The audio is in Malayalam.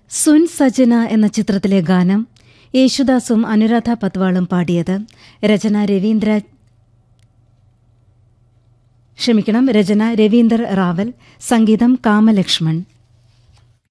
സുൻ സജന എന്ന ചിത്രത്തിലെ ഗാനം യേശുദാസും അനുരാധ പത്വാളും പാടിയത്. രചന രവീന്ദർ റാവൽ, സംഗീതം കാമലക്ഷ്മൺ.